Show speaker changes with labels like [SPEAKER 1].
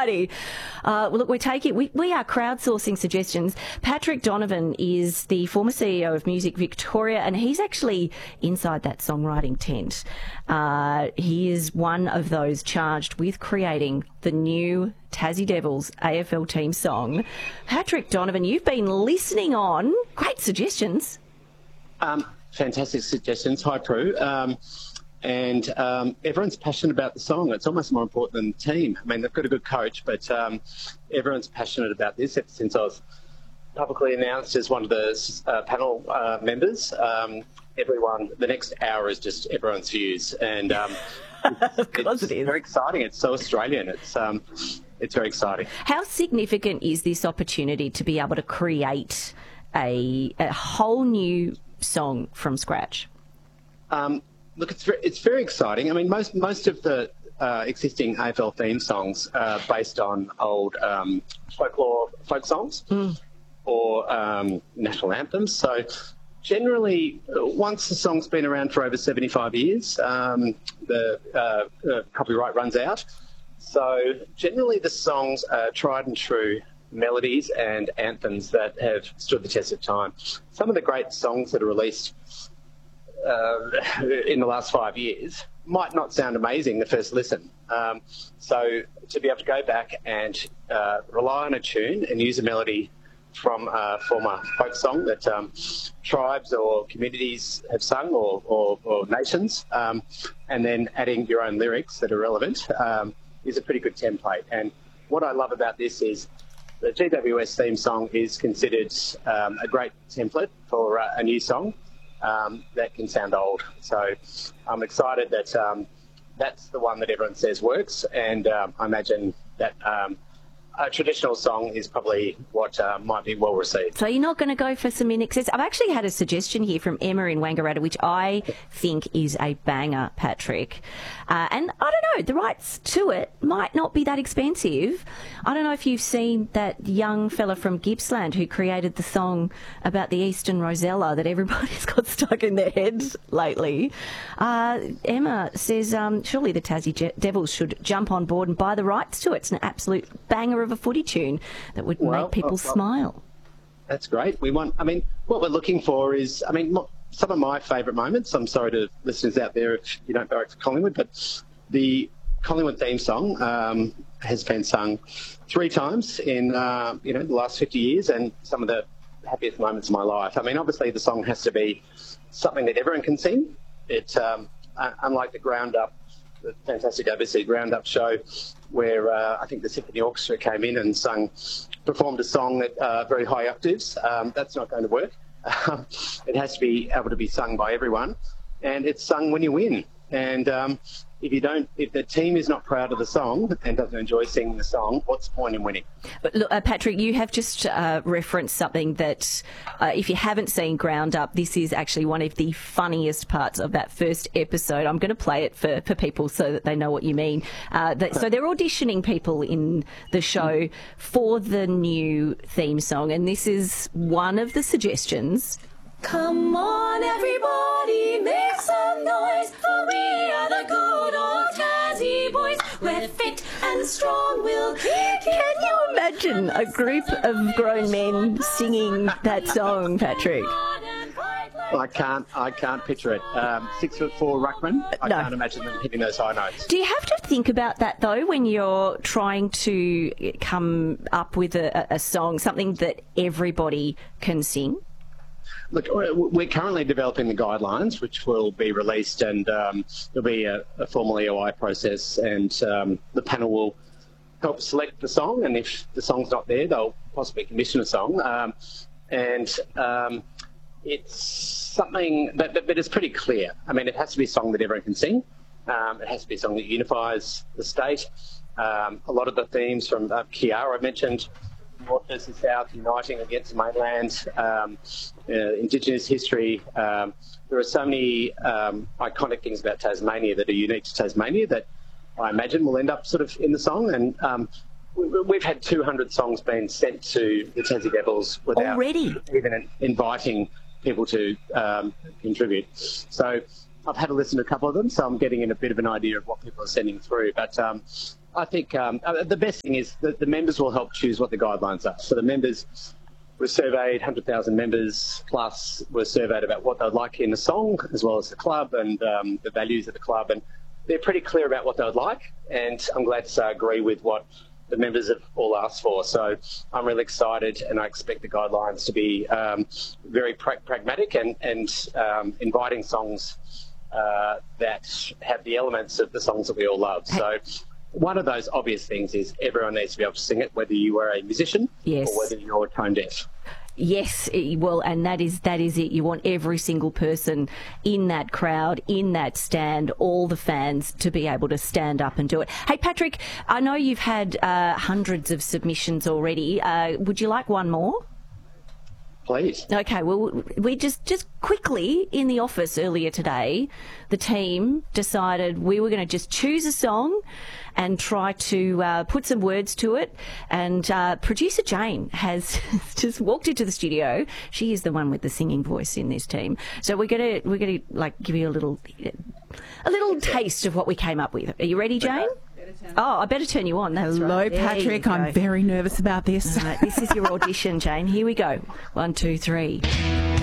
[SPEAKER 1] righty. Well, look, we are crowdsourcing suggestions. Patrick Donovan is the former CEO of Music Victoria, and he's actually inside that songwriting tent. He is one of those charged with creating the new Tassie Devils AFL team song. Patrick Donovan, you've been listening on. Great suggestions.
[SPEAKER 2] Fantastic suggestions. Hi, Prue. And everyone's passionate about the song. It's almost more important than the team. I mean, they've got a good coach, but everyone's passionate about this ever since I was publicly announced as one of the panel members. Everyone, the next hour is just everyone's views. And it's very exciting. It's so Australian. It's very exciting.
[SPEAKER 1] How significant is this opportunity to be able to create a whole new song from scratch?
[SPEAKER 2] Look, it's very exciting. I mean, most of the existing AFL theme songs are based on old folk songs or national anthems. So generally, once the song's been around for over 75 years, the copyright runs out. So generally the songs are tried and true melodies and anthems that have stood the test of time. Some of the great songs that are released in the last 5 years might not sound amazing the first listen. So to be able to go back and rely on a tune and use a melody from a former folk song that tribes or communities have sung or nations, and then adding your own lyrics that are relevant is a pretty good template. And what I love about this is the GWS theme song is considered a great template for a new song that can sound old. So I'm excited that that's the one that everyone says works, and I imagine that a traditional song is probably what might be well received.
[SPEAKER 1] So you're not going to go for some in excess? I've actually had a suggestion here from Emma in Wangaratta, which I think is a banger, Patrick. And I don't know, the rights to it might not be that expensive. I don't know if you've seen that young fella from Gippsland who created the song about the Eastern Rosella that everybody's got stuck in their heads lately. Emma says, surely the Tassie Devils should jump on board and buy the rights to it. It's an absolute banger of a footy tune that would make people smile.
[SPEAKER 2] That's great. What we're looking for is, some of my favourite moments, I'm sorry to listeners out there if you don't barrack for Collingwood, but the Collingwood theme song has been sung 3 times in the last 50 years, and some of the happiest moments of my life. Obviously the song has to be something that everyone can sing. It's unlike the fantastic ABC Ground Up show where I think the Symphony Orchestra came in and performed a song at very high octaves. That's not going to work. It has to be able to be sung by everyone, and it's sung when you win. And if the team is not proud of the song and doesn't enjoy singing the song, what's the point in winning?
[SPEAKER 1] But look, Patrick, you have just referenced something that, if you haven't seen Ground Up, this is actually one of the funniest parts of that first episode. I'm going to play it for people so that they know what you mean. So they're auditioning people in the show for the new theme song, and this is one of the suggestions. Come on, everybody, make some noise, for we are the good old Tassie boys. We're fit and strong, we'll kick it. Can you imagine a group of grown men singing that song, Patrick?
[SPEAKER 2] I can't picture it. 6'4" ruckman. I can't imagine them hitting those high notes.
[SPEAKER 1] Do you have to think about that though when you're trying to come up with a song, something that everybody can sing?
[SPEAKER 2] Look, we're currently developing the guidelines, which will be released, and there'll be a formal EOI process, and the panel will help select the song, and if the song's not there, they'll possibly commission a song. It's something that is pretty clear. It has to be a song that everyone can sing. It has to be a song that unifies the state. A lot of the themes from Kiara I mentioned, North versus South, uniting against the mainland, Indigenous history. There are so many iconic things about Tasmania that are unique to Tasmania that I imagine will end up sort of in the song. And we've had 200 songs being sent to the Tassie Devils without
[SPEAKER 1] already
[SPEAKER 2] even inviting people to contribute. So I've had to listen to a couple of them, so I'm getting in a bit of an idea of what people are sending through. But I think the best thing is that the members will help choose what the guidelines are. So the members were surveyed, 100,000 members plus were surveyed about what they'd like in a song, as well as the club and the values of the club. And they're pretty clear about what they would like. And I'm glad to say I agree with what the members have all asked for. So I'm really excited, and I expect the guidelines to be very pragmatic and inviting songs that have the elements of the songs that we all love. So one of those obvious things is everyone needs to be able to sing it, whether you are a musician
[SPEAKER 1] yes.
[SPEAKER 2] or whether you're tone deaf.
[SPEAKER 1] Yes, well, and that is it. You want every single person in that crowd, in that stand, all the fans to be able to stand up and do it. Hey, Patrick, I know you've had hundreds of submissions already. Would you like one more?
[SPEAKER 2] Please.
[SPEAKER 1] Okay, well, we just quickly in the office earlier today, the team decided we were going to just choose a song and try to put some words to it. And producer Jane has just walked into the studio. She is the one with the singing voice in this team. So we're gonna like give you a little taste of what we came up with. Are you ready, Jane? Oh, I better turn you on. That's
[SPEAKER 3] Hello,
[SPEAKER 1] right.
[SPEAKER 3] Patrick. I'm very nervous about this.
[SPEAKER 1] This is your audition, Jane. Here we go. 1, 2, 3.